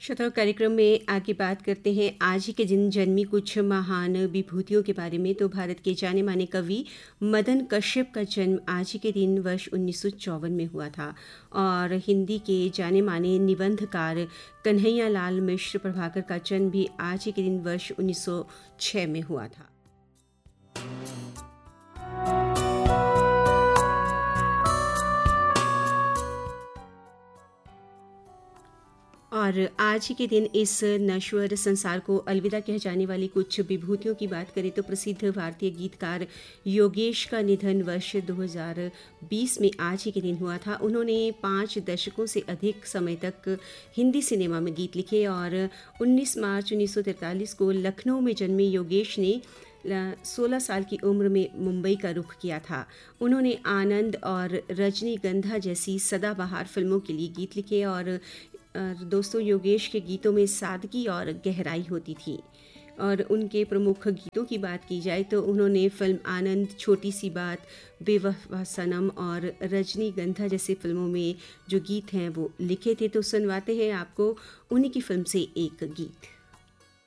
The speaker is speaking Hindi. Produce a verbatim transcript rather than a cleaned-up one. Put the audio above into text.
श्रोताओं, कार्यक्रम में आगे बात करते हैं आज ही के दिन जन्मी कुछ महान विभूतियों के बारे में। तो भारत के जाने माने कवि मदन कश्यप का जन्म आज ही के दिन वर्ष उन्नीस सौ चौवन में हुआ था और हिंदी के जाने माने निबंधकार कन्हैया लाल मिश्र प्रभाकर का जन्म भी आज ही के दिन वर्ष उन्नीस सौ छह में हुआ था। और आज ही के दिन इस नश्वर संसार को अलविदा कह जाने वाली कुछ विभूतियों की बात करें तो प्रसिद्ध भारतीय गीतकार योगेश का निधन वर्ष दो हज़ार बीस में आज ही के दिन हुआ था। उन्होंने पाँच दशकों से अधिक समय तक हिंदी सिनेमा में गीत लिखे और उन्नीस मार्च उन्नीस सौ तैंतालीस को लखनऊ में जन्मे योगेश ने सोलह साल की उम्र में मुंबई का रुख किया था। उन्होंने आनंद और रजनीगंधा जैसी सदाबहार फिल्मों के लिए गीत लिखे और दोस्तों योगेश के गीतों में सादगी और गहराई होती थी। और उनके प्रमुख गीतों की बात की जाए तो उन्होंने फिल्म आनंद, छोटी सी बात, बेवफा सनम और रजनीगंधा जैसी फिल्मों में जो गीत हैं वो लिखे थे। तो सुनवाते हैं आपको उन्हीं की फिल्म से एक गीत।